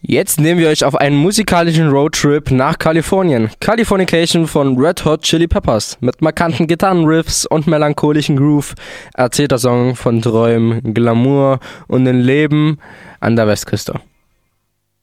Jetzt nehmen wir euch auf einen musikalischen Roadtrip nach Kalifornien. Californication von Red Hot Chili Peppers. Mit markanten Gitarrenriffs und melancholischen Groove erzählt der Song von Träumen, Glamour und dem Leben an der Westküste.